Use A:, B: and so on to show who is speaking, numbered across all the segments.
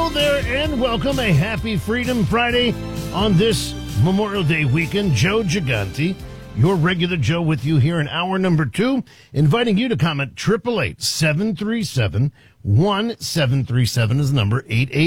A: there, and welcome. A happy Freedom Friday on this Memorial Day weekend. Joe Gigante, your regular Joe, with you here in hour number 2, inviting you to comment. 888-737-1737 is the number.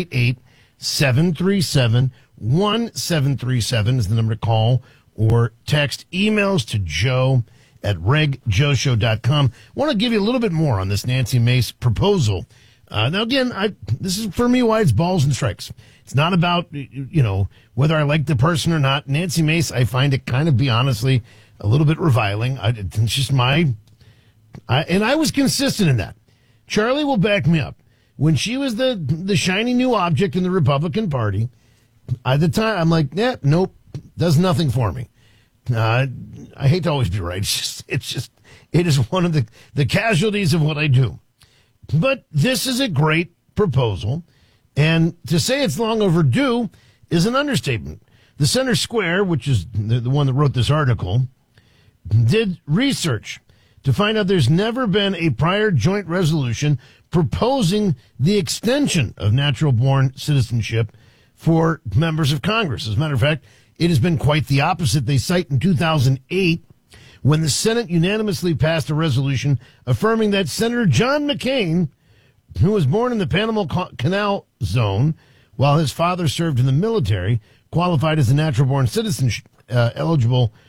A: 888-737-1737 is the number to call or text. Emails to Joe at regjoeshow.com. Want to give you a little bit more on this Nancy Mace proposal. Now, again, this is, for me, why it's balls and strikes. It's not about, whether I like the person or not. Nancy Mace, I find it kind of, be honestly, a little bit reviling. It's just and I was consistent in that. Charlie will back me up. When she was the shiny new object in the Republican Party, at the time, I'm like, nope, does nothing for me. I hate to always be right. It is one of the casualties of what I do. But this is a great proposal, and to say it's long overdue is an understatement. The Center Square, which is the one that wrote this article, did research to find out there's never been a prior joint resolution proposing the extension of natural-born citizenship for members of Congress. As a matter of fact, it has been quite the opposite. They cite in 2008 when the Senate unanimously passed a resolution affirming that Senator John McCain, who was born in the Panama Canal Zone while his father served in the military, qualified as a natural-born citizen eligible